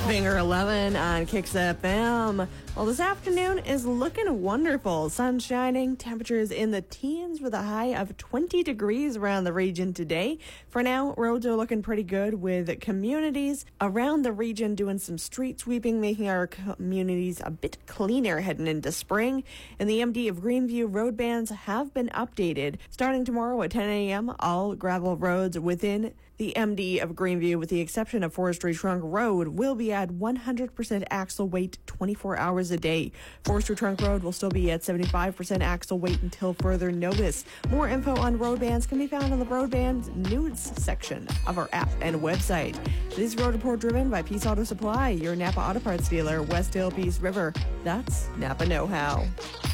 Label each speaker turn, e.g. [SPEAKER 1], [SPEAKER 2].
[SPEAKER 1] Finger 11 on Kicks FM. Well, this afternoon is looking wonderful. Sun shining, temperatures in the teens with a high of 20 degrees around the region today. For now, roads are looking pretty good with communities around the region doing some street sweeping, making our communities a bit cleaner heading into spring. And the MD of Greenview road bans have been updated. Starting tomorrow at 10 a.m., all gravel roads within the MD of Greenview, with the exception of Forestry Trunk Road, will be at 100% axle weight 24 hours a day. Forestry Trunk Road will still be at 75% axle weight until further notice. More info on road bans can be found on the road bans news section of our app and website. This road report driven by Peace Auto Supply, your Napa Auto Parts dealer, West Hill, Peace River. That's Napa Know-How.